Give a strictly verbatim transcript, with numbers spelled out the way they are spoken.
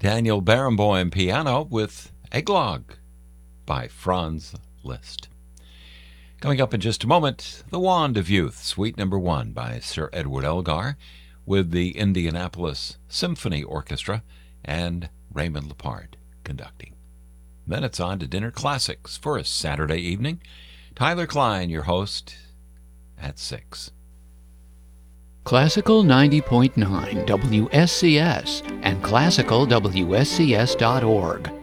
Daniel Barenboim piano with Eglog by Franz Liszt. Coming up in just a moment, The Wand of Youth, Suite Number One by Sir Edward Elgar with the Indianapolis Symphony Orchestra and Raymond Lepard conducting. Then it's on to Dinner Classics for a Saturday evening. Tyler Klein, your host, at six. Classical ninety point nine W S C S and classical W S C S dot org.